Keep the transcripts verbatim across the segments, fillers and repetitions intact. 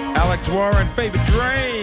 Alex Warren, Fever Dream.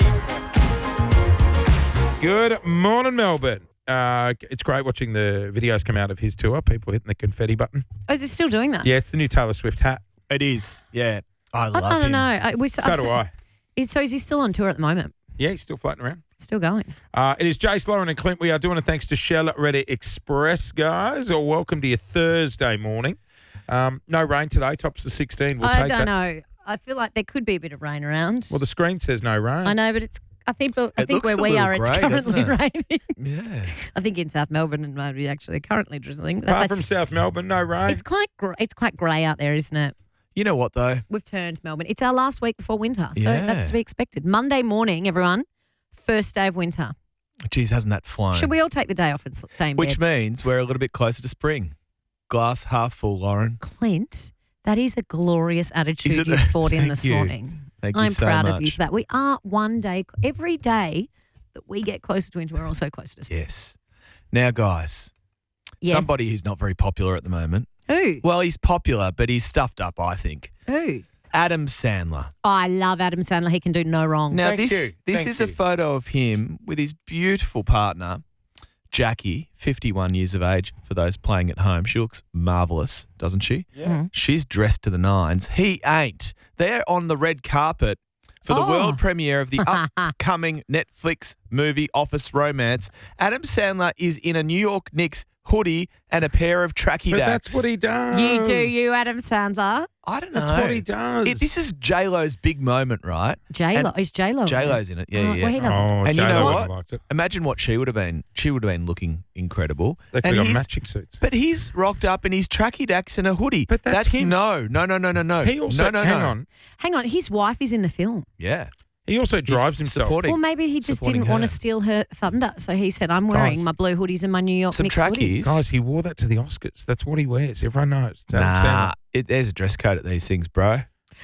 Good morning, Melbourne. Uh, it's great watching the videos come out of his tour. People hitting the confetti button. Oh, is it still doing that? Yeah, it's the new Taylor Swift hat. It is. Yeah. I I, love I don't him. know. I, we, So do I. Is, so is he still on tour at the moment? Yeah, he's still floating around. Still going. Uh, it is Jace, Lauren and Clint. We are doing it thanks to Shell Ready Express, guys. Or welcome to your Thursday morning. Um, no rain today. Tops to sixteen. We'll I take don't that. know. I feel like there could be a bit of rain around. Well, the screen says no rain. I know, but it's. I think. I It think looks where a we little are, it's grey, doesn't currently it? raining. Yeah. I think in South Melbourne and maybe actually currently drizzling. But Apart that's from South Melbourne, no rain. it's quite. Gr- it's quite grey out there, isn't it? You know what, though? We've turned Melbourne. It's our last week before winter, so Yeah. that's to be expected. Monday morning, everyone. First day of winter. Geez, hasn't that flown? Should we all take the day off and stay in Which bed? means we're a little bit closer to spring. Glass half full, Lauren. Clint, that is a glorious attitude Isn't you've it? brought in Thank this you. morning. Thank you I'm so proud much. of you for that. We are one day, every day that we get closer to winter, we're also closer to spring. Yes. Now, guys, Yes. somebody who's not very popular at the moment. Who? Well, he's popular, but he's stuffed up, I think. Who? Adam Sandler. I love Adam Sandler. He can do no wrong. Now, Thank this you. this Thank is you. a photo of him with his beautiful partner, Jackie, fifty-one years of age, for those playing at home. She looks marvellous, doesn't she? Yeah. She's dressed to the nines. He ain't. They're on the red carpet for the Oh. world premiere of the upcoming Netflix movie Office Romance. Adam Sandler is in a New York Knicks hoodie and a pair of tracky But dacks. that's what he does. You do you, Adam Sandler. I don't know. That's what he does. It- this is J-Lo's big moment, right? J-Lo. Is J-Lo in it? J-Lo's in it. Yeah, Oh, yeah, yeah. well, he doesn't. Oh, And you know J-Lo what? liked it. Imagine what she would have been. She would have been looking incredible. They could And have got he's- matching suits. But he's rocked up in his tracky dacks and a hoodie. But that's him. no, no, no, no, no, no. He also, no, no, hang no. on, Hang on. His wife is in the film. Yeah. he also drives himself. supporting- Well, maybe he just supporting didn't want to her. steal her thunder. So he said, I'm wearing Guys. my blue hoodies and my New York Some Knicks hoodie. trackies. Guys, he wore that to the Oscars. That's what he wears. Everyone knows. It's Adam Nah, Sandler. it, there's a dress code at these things, bro.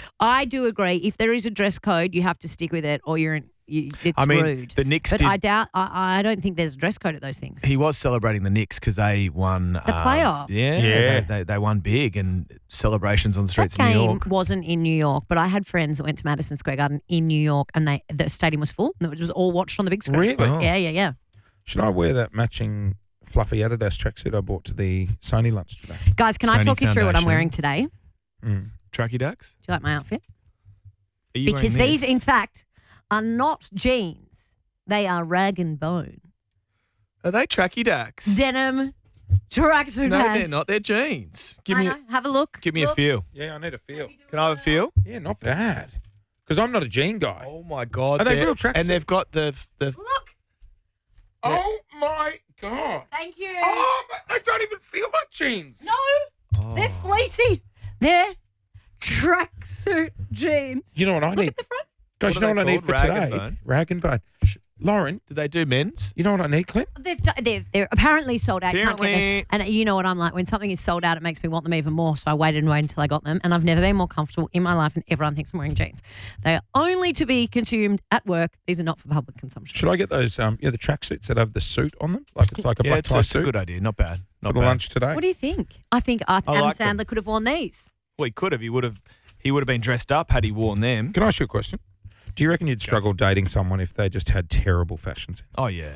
I do agree. If there is a dress code, you have to stick with it or you're in, you, it's I mean, rude. the Knicks But did. I doubt, I, I don't think there's a dress code at those things. He was celebrating the Knicks because they won the playoffs. Yeah, Yeah. They, they, they won big and celebrations on the That streets of New game York. wasn't in New York, but I had friends that went to Madison Square Garden in New York and they the stadium was full. And it was all watched on the big screen. Really? So, Oh. yeah, yeah, yeah. Should I wear that matching fluffy Adidas tracksuit I bought to the Sony lunch today? Guys, can I Sony talk you through what I'm Foundation. wearing today? Do Mm. Tracky dacks? you like my outfit? Are you Because wearing these, this? in fact, are not jeans. They are rag and bone. Are they tracky dacks? Denim, tracksuit No, pants. they're not. They're jeans. Give I me, know. Have a look. give me a Look. feel. Yeah, I need a feel. Can I have a feel? Yeah, not bad. Because I'm not a jean guy. Oh my god! Are they they're- real tracksuits? And they've got the the. Look. Oh my God. Thank you. Oh, but I don't even feel like jeans. No, Oh. they're fleecy. They're tracksuit jeans. You know what I Look need? at the front. Guys, What you are know what they I need for called? Rag and today? bone? Rag and bone. Lauren, Do they do men's? you know what I need, Clint? They've done, they're, they're apparently sold out. You can't get them. Apparently. And you know what I'm like? When something is sold out, it makes me want them even more. So I waited and waited until I got them. And I've never been more comfortable in my life, and everyone thinks I'm wearing jeans. They are only to be consumed at work. These are not for public consumption. Should I get those, um, yeah, the tracksuits that have the suit on them? Like it's like a Yeah, black it's, tie it's a suit good idea. Not bad. for Not the bad. lunch today? What do you think? I think I, I Adam like them. Sandler could have worn these. Well, he could have. He would have. He would have been dressed up had he worn them. Can I ask you a question? Do you reckon you'd struggle dating someone if they just had terrible fashion sense? Oh yeah.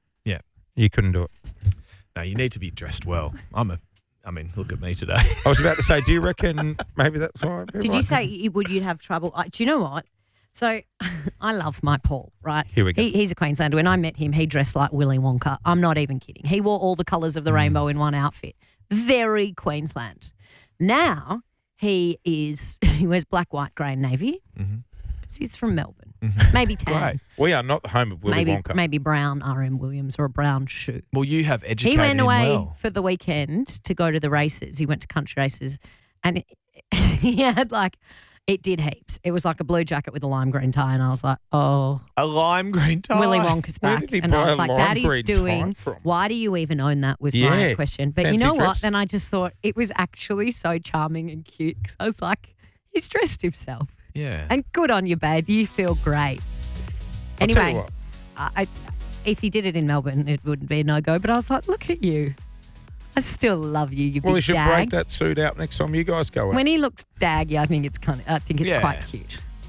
You couldn't do it. No, you need to be dressed well. I'm a. I mean, look at me today. I was about to say, do you reckon maybe that's why? Did you say you, would you'd have trouble? Uh, do you know what? So I love my Paul, right? Here we go. He, he's a Queenslander. When I met him, he dressed like Willy Wonka. I'm not even kidding. He wore all the colours Hmm. of the rainbow in one outfit. Very Queensland. Now he is, he wears black, white, grey and navy. Mhm. He's from Melbourne. Maybe tan. Great. We are not the home of Willy maybe Wonka. maybe brown R M Williams or a brown shoe. Well, you have educated He went him away well. for the weekend to go to the races. He went to country races and he had like, it did heaps. It was like a blue jacket with a lime green tie. And I was like, oh, A lime green tie. Willy Wonka's Where back. did he And I buy was a like, lime that is green tie doing, from? why do you even own that was Yeah, my question. But you fancy know dress. what? Then I just thought it was actually so charming and cute because I was like, he's dressed himself. Yeah. And good on you, babe. You feel great. I'll tell you Anyway, what. I, I, if he did it in Melbourne, it wouldn't be a no-go. But I was like, look at you. I still love you, you Well, he big should dag. break that suit out next time you guys go out. When he looks daggy, I think it's kind of, I think it's Yeah. quite cute.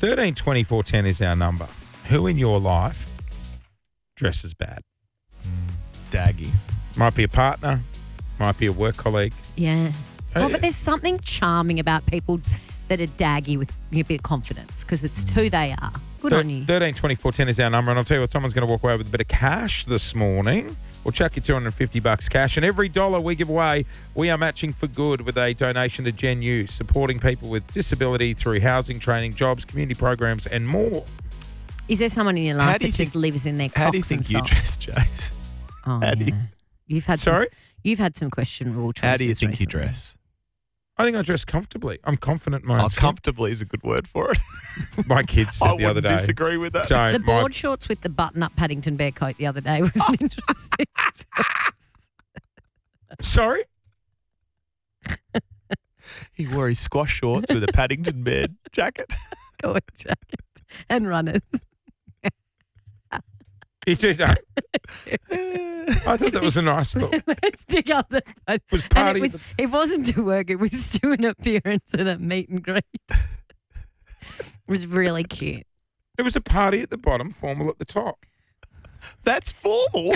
thirteen twenty-four ten is our number. Who in your life dresses bad? Daggy. Might be a partner, might be a work colleague. Yeah. Oh, Well, yeah. but there's something charming about people that are daggy with a bit of confidence because it's who they are. Good on you. thirteen twenty-four ten is our number, and I'll tell you what, someone's going to walk away with a bit of cash this morning. We'll chuck you two hundred fifty bucks cash, and every dollar we give away, we are matching for good with a donation to Gen U, supporting people with disability through housing, training, jobs, community programs, and more. Is there someone in your How life do you that just think- lives in their How do you cocks and think you socks? dress, Jace? Oh, how do yeah. you- You've had Sorry? Some, you've had some questionable choices How do you think you recently. dress? I think I dress comfortably. I'm confident in my Oh, own skin. comfortably is a good word for it. My kids said I the other wouldn't day. disagree with that. Don't. The my- board shorts with the button-up Paddington Bear coat the other day was an interesting choice. Sorry? He wore his squash shorts with a Paddington Bear jacket. Coat jacket and runners. You do know. I thought that was a nice look. Let's dig up the photo. Was And party it, was, at it wasn't to work, it was to an appearance at a meet and greet. It was really cute. It was a party at the bottom, formal at the top. That's formal.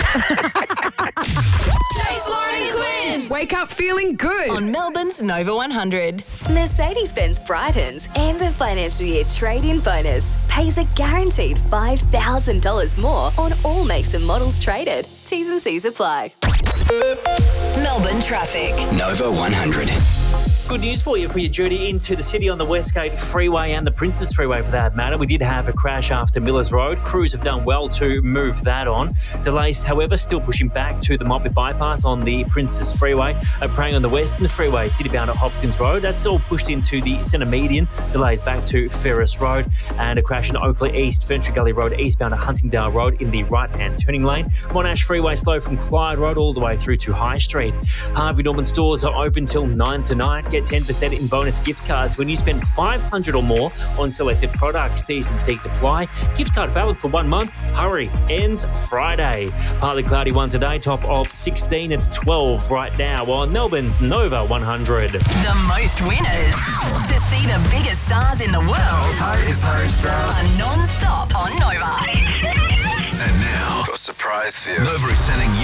Jace, Lauren and Quinn. Wake up feeling good. On Melbourne's Nova one hundred. Mercedes-Benz brightens and a financial year trade-in bonus pays a guaranteed five thousand dollars more on all makes and models traded. T's and C's apply. Melbourne traffic. Nova one hundred. Good news for you for your journey into the city on the Westgate Freeway and the Princes Freeway for that matter. We did have a crash after Millers Road. Crews have done well to move that on. Delays, however, still pushing back to the Motley Bypass on the Princes Freeway. Uh, praying on the Western Freeway, citybound at Hopkins Road. That's all pushed into the centre median. Delays back to Ferris Road. And a crash in Oakley East, Ferntree Gully Road, eastbound at Huntingdale Road in the right-hand turning lane. Monash Freeway slow from Clyde Road all the way through to High Street. Harvey Norman stores are open till nine tonight. Get ten percent in bonus gift cards when you spend five hundred dollars or more on selected products. T's and C's apply. Gift card valid for one month. Hurry. Ends Friday. Partly cloudy one today. Top of sixteen. It's twelve right now on Melbourne's Nova one hundred. The most winners. To see the biggest stars in the world It's Harry Styles. are non-stop on Nova. And now, for a surprise for you. Nova is sending you